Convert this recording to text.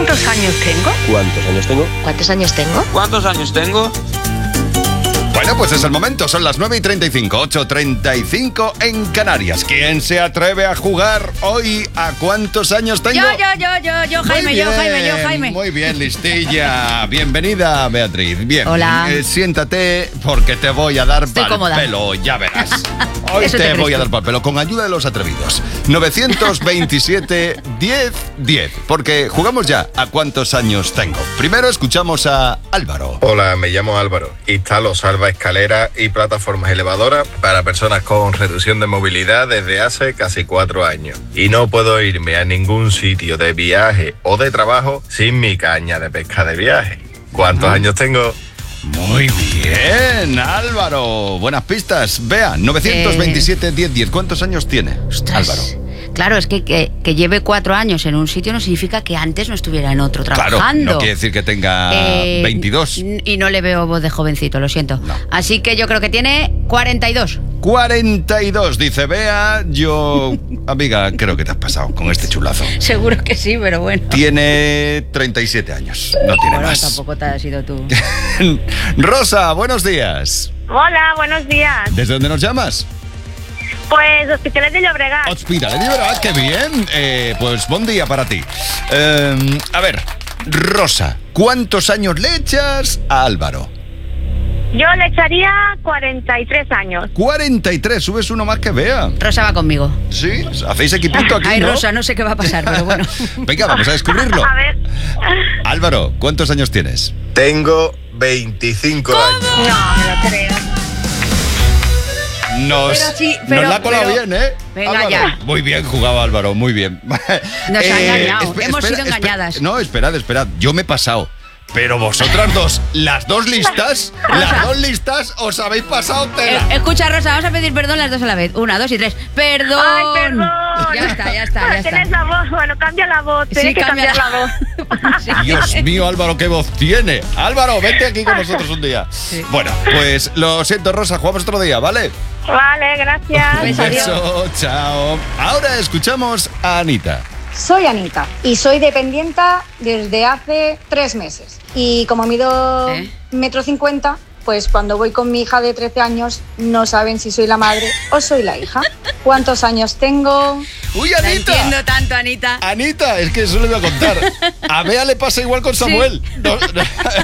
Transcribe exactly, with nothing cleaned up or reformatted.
¿Cuántos años tengo? ¿Cuántos años tengo? ¿Cuántos años tengo? ¿Cuántos años tengo? Bueno, pues es el momento, son las nueve y treinta y cinco, ocho y treinta y cinco en Canarias. ¿Quién se atreve a jugar hoy a cuántos años tengo? Yo, yo, yo, yo, yo, Jaime, Muy yo, bien, Jaime, yo, Jaime. Muy bien, listilla. Bienvenida, Beatriz. Bien. Hola. Eh, siéntate porque te voy a dar Estoy pa'l cómoda. pelo, ya verás. Hoy Eso te, te voy crees a tú. dar pa'l pelo con ayuda de los atrevidos. novecientos veintisiete, diez, diez. Porque jugamos ya a cuántos años tengo. Primero escuchamos a Álvaro. Hola, me llamo Álvaro. Instalo salvaescaleras y plataformas elevadoras para personas con reducción de movilidad desde hace casi cuatro años. Y no puedo irme a ningún sitio de viaje o de trabajo sin mi caña de pesca de viaje. ¿Cuántos Ah. años tengo? Muy bien, Álvaro. Buenas pistas. Vea, novecientos veintisiete, diez, diez. ¿Cuántos años tiene Ostras. Álvaro? Claro, es que, que que lleve cuatro años en un sitio no significa que antes no estuviera en otro Claro, trabajando. no quiere decir que tenga Eh, veintidós. Y no le veo voz de jovencito, lo siento. No. Así que yo creo que tiene cuarenta y dos. cuarenta y dos, dice Bea. Yo, amiga, creo que te has pasado con este chulazo. Seguro que sí, pero bueno. Tiene treinta y siete años, no tiene Bueno, más. tampoco te has sido tú. Rosa, buenos días. Hola, buenos días. ¿Desde dónde nos llamas? Pues Hospitales de Llobregat. Hospitales de Llobregat, qué bien. Eh, pues buen día para ti. Eh, a ver, Rosa, ¿cuántos años le echas a Álvaro? Yo le echaría cuarenta y tres años. cuarenta y tres, subes uno más que Bea. Rosa va conmigo. Sí, hacéis equipito aquí, Ay, ¿no? Rosa, no sé qué va a pasar, pero bueno. Venga, vamos a descubrirlo. A ver. Álvaro, ¿cuántos años tienes? Tengo veinticinco años. No, me lo creo. Nos, Pero sí, nos pero- la ha colado pero- bien, ¿eh? Venga Álvaro. ya. Muy bien jugado, Álvaro, muy bien. Nos ha engañado, hemos sido espe- engañadas. No, esperad, esperad, yo me he pasado. Pero vosotras dos, las dos listas, las dos listas, os habéis pasado Eh, tela. escucha, Rosa, vamos a pedir perdón las dos a la vez. Una, dos y tres. ¡Perdón! Ay, perdón. Ya está, ya está, ya Tienes está. la voz. Bueno, cambia la voz. Sí, Tienes que cambia. cambiar la voz. Sí. Dios mío, Álvaro, qué voz tiene. Álvaro, vente aquí con nosotros un día. Bueno, pues lo siento, Rosa, jugamos otro día, ¿vale? Vale, gracias. Un beso, chao. Ahora escuchamos a Anita. Soy Anita y soy dependiente desde hace tres meses. Y como mido ¿Eh? metro cincuenta, pues cuando voy con mi hija de trece años no saben si soy la madre o soy la hija. ¿Cuántos años tengo? ¡Uy, Te Anita! entiendo tanto, Anita. Anita, es que eso le voy a contar. A Bea le pasa igual con Samuel. No-